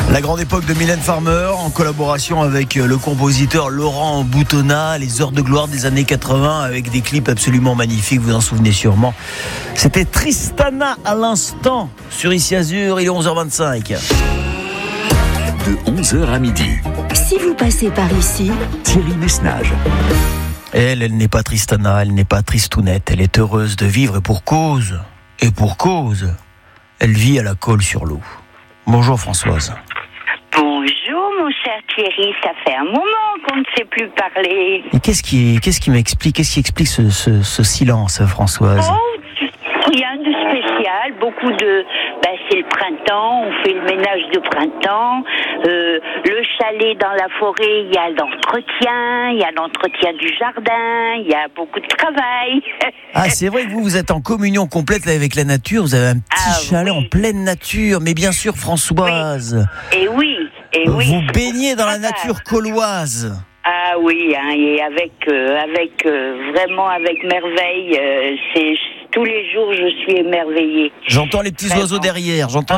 La grande époque de Mylène Farmer en collaboration avec le compositeur Laurent Boutonnat, les heures de gloire des années 80 avec des clips absolument magnifiques, vous en souvenez sûrement. C'était Tristana à l'instant sur Ici Azur, il est 11h25. De 11h à midi. Si vous passez par ici, Thierry Messnage. Elle n'est pas Tristana, elle n'est pas tristounette, elle est heureuse de vivre et pour cause. Et pour cause, elle vit à la Colle-sur-Loup. Bonjour Françoise. Bonjour mon cher Thierry, ça fait un moment qu'on ne sait plus parler. Et qu'est-ce qui explique ce silence, Françoise? Rien de spécial, beaucoup de... c'est le printemps, on fait le ménage de printemps, le chalet dans la forêt, il y a l'entretien du jardin, il y a beaucoup de travail. Ah, c'est vrai que vous êtes en communion complète avec la nature, vous avez un petit chalet en pleine nature, mais bien sûr Françoise. Oui. Et oui. Vous baignez dans la nature colloise. Ah oui, et avec vraiment avec merveille, c'est tous les jours je suis émerveillée. J'entends les petits oiseaux derrière, j'entends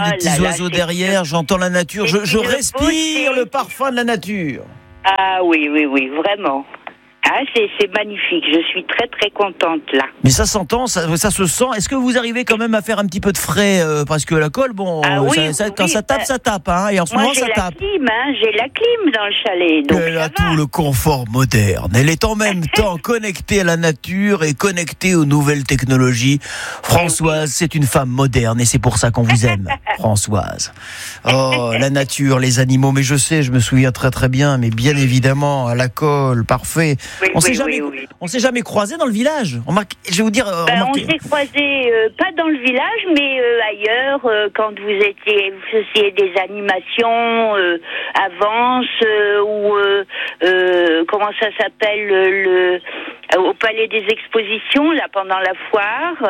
la nature, je respire le parfum de la nature. Ah oui, vraiment. Ah, c'est magnifique, je suis très très contente là. Mais ça s'entend, ça se sent. Est-ce que vous arrivez quand même à faire un petit peu de frais parce que la Colle, quand ça tape, ça tape, hein, et en ce moment ça tape. J'ai la clim dans le chalet, donc elle a tout le confort moderne. Elle est en même temps connectée à la nature et connectée aux nouvelles technologies. Françoise, c'est une femme moderne et c'est pour ça qu'on vous aime, Françoise. Oh, la nature, les animaux, mais je sais, je me souviens très très bien, mais bien évidemment, à la Colle, parfait. On s'est jamais croisés dans le village. Je vais vous dire. On s'est croisés pas dans le village, mais ailleurs quand vous faisiez des animations Avance ou comment ça s'appelle au Palais des Expositions là pendant la foire.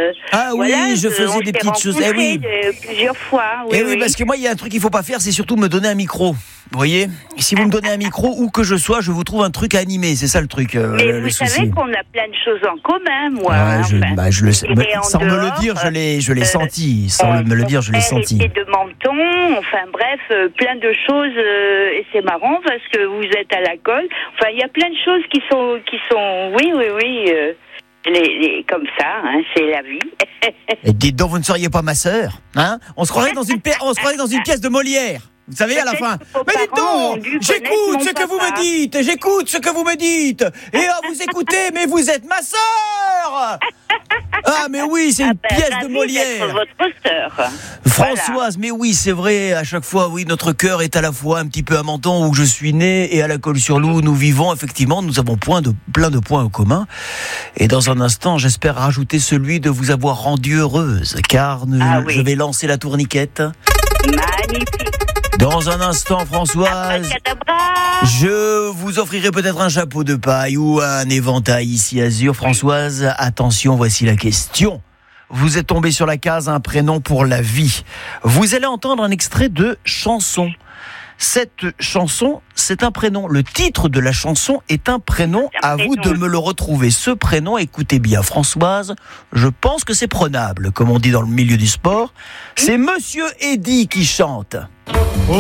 Je faisais des petites choses. Plusieurs fois. Oui, parce que moi il y a un truc qu'il faut pas faire, c'est surtout me donner un micro. Vous voyez, si vous me donnez un micro, où que je sois, je vous trouve un truc à animer. C'est ça le truc. Mais vous savez qu'on a plein de choses en commun, moi. Je le sais. Sans me le dire, je l'ai senti. Sans me le dire, je l'ai senti. Et de Menton, plein de choses. Et c'est marrant parce que vous êtes à la Colle. Enfin, il y a plein de choses qui sont. Comme ça, c'est la vie. Et dites donc, vous ne seriez pas ma sœur, hein? On se croirait dans une pièce de Molière. Vous savez, à la fin. Mais dites donc, j'écoute ce que vous me dites. Et vous écoutez, mais vous êtes ma sœur. Ah, mais oui, c'est une pièce de Molière. Votre sœur. Françoise, mais oui, c'est vrai, à chaque fois, oui, notre cœur est à la fois un petit peu à Menton, où je suis né, et à la Colle-sur-Loup, où nous vivons. Effectivement, nous avons plein de points en commun. Et dans un instant, j'espère rajouter celui de vous avoir rendue heureuse, car je vais lancer la tourniquette. Magnifique. Dans un instant, Françoise, je vous offrirai peut-être un chapeau de paille ou un éventail Ici Azur. Françoise, attention, voici la question. Vous êtes tombé sur la case un prénom pour la vie. Vous allez entendre un extrait de chanson. Cette chanson, c'est un prénom. Le titre de la chanson est un prénom. À vous de me le retrouver. Ce prénom, écoutez bien, Françoise, je pense que c'est prenable, comme on dit dans le milieu du sport. C'est Monsieur Eddy qui chante.